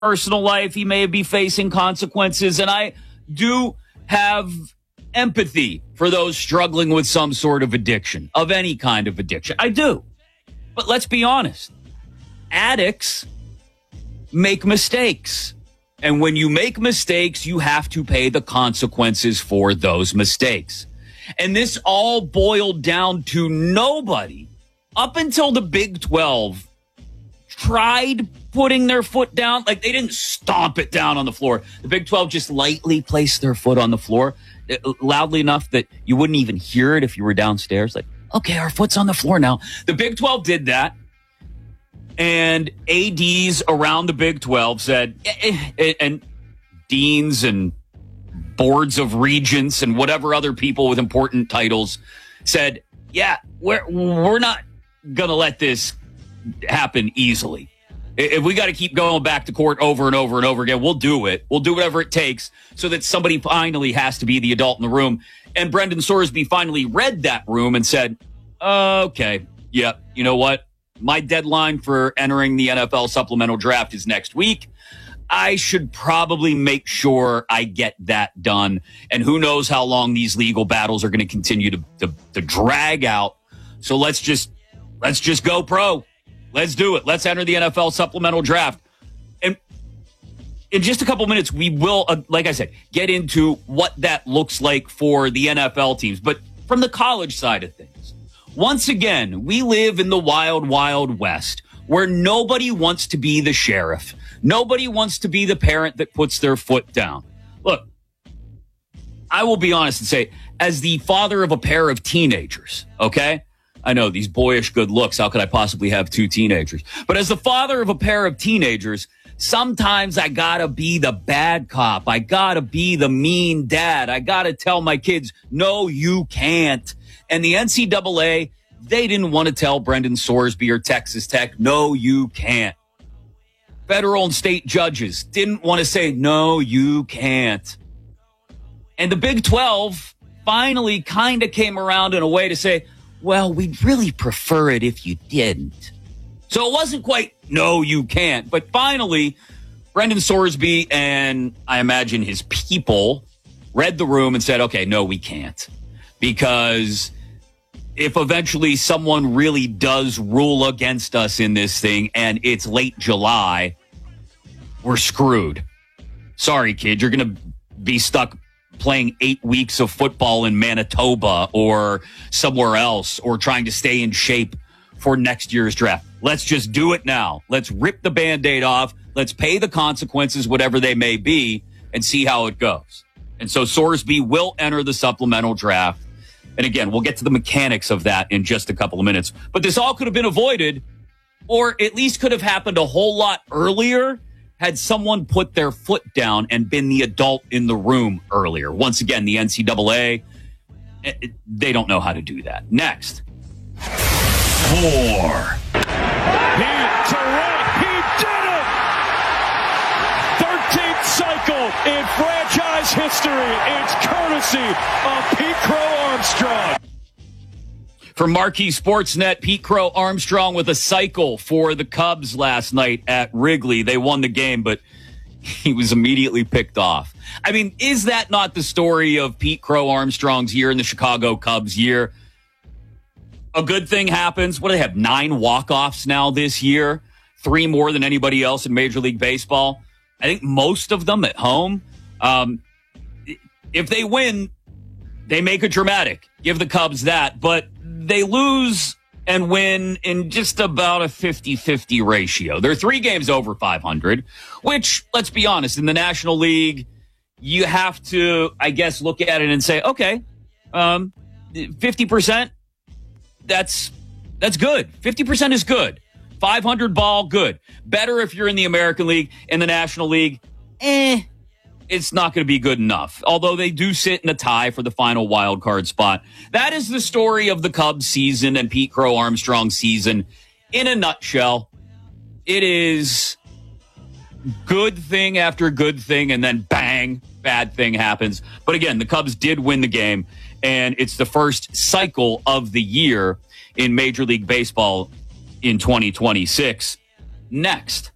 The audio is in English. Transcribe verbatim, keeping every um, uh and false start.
personal life, he may be facing consequences. And I do have empathy for those struggling with some sort of addiction, of any kind of addiction. I do. But let's be honest. Addicts make mistakes. And when you make mistakes, you have to pay the consequences for those mistakes. And this all boiled down to nobody, up until the Big twelve, tried putting their foot down. Like, they didn't stomp it down on the floor. The Big twelve just lightly placed their foot on the floor, loudly enough that you wouldn't even hear it if you were downstairs. Like, okay, our foot's on the floor now. The Big twelve did that. And A Ds around the Big twelve said, eh, eh, and deans and boards of regents and whatever other people with important titles said, yeah, we're, we're not going to let this happen easily. If we got to keep going back to court over and over and over again, we'll do it. We'll do whatever it takes so that somebody finally has to be the adult in the room. And Brendan Sorsby finally read that room and said, okay, yeah, you know what? My deadline for entering the N F L supplemental draft is next week. I should probably make sure I get that done. And who knows how long these legal battles are going to continue to, to, to drag out. So let's just, let's just go pro. Let's do it. Let's enter the N F L supplemental draft. And in just a couple minutes, we will, uh, like I said, get into what that looks like for the N F L teams. But from the college side of things, once again, we live in the wild, wild west where nobody wants to be the sheriff. Nobody wants to be the parent that puts their foot down. Look, I will be honest and say, as the father of a pair of teenagers, okay? I know, these boyish good looks, how could I possibly have two teenagers? But as the father of a pair of teenagers, sometimes I gotta be the bad cop. I gotta be the mean dad. I gotta tell my kids, no, you can't. And the N C double A, they didn't want to tell Brendan Sorsby or Texas Tech, no, you can't. Federal and state judges didn't want to say, no, you can't. And the Big twelve finally kind of came around in a way to say, well, we'd really prefer it if you didn't. So it wasn't quite, no, you can't. But finally, Brendan Sorsby and I imagine his people read the room and said, okay, no, we can't. Because if eventually someone really does rule against us in this thing and it's late July, we're screwed. Sorry, kid, you're going to be stuck playing eight weeks of football in Manitoba or somewhere else, or trying to stay in shape for next year's draft. Let's just do it now. Let's rip the Band-Aid off. Let's pay the consequences, whatever they may be, and see how it goes. And so Sorsby will enter the supplemental draft. And again, we'll get to the mechanics of that in just a couple of minutes. But this all could have been avoided, or at least could have happened a whole lot earlier had someone put their foot down and been the adult in the room earlier. Once again, the N C double A, they don't know how to do that. Next. Four. He Terrell, he did it! thirteenth cycle in franchise history. It's courtesy of Pete Crow Armstrong. From Marquee Sportsnet, Pete Crow Armstrong with a cycle for the Cubs last night at Wrigley. They won the game, but he was immediately picked off. I mean, is that not the story of Pete Crow Armstrong's year in the Chicago Cubs year? A good thing happens. What do they have? Nine walk-offs now this year? Three more than anybody else in Major League Baseball. I think most of them at home. Um, if they win, they make it dramatic. Give the Cubs that. But they lose and win in just about a fifty-fifty ratio. They're three games over five hundred, which, let's be honest, in the National League, you have to, I guess, look at it and say, okay, um, fifty percent, that's that's good. fifty percent is good. five hundred ball, good. Better if you're in the American League. In the National League, eh, it's not going to be good enough. Although they do sit in a tie for the final wild card spot. That is the story of the Cubs season and Pete Crow Armstrong season in a nutshell. It is good thing after good thing, and then bang, bad thing happens. But again, the Cubs did win the game, and it's the first cycle of the year in Major League Baseball in twenty twenty-six. Next.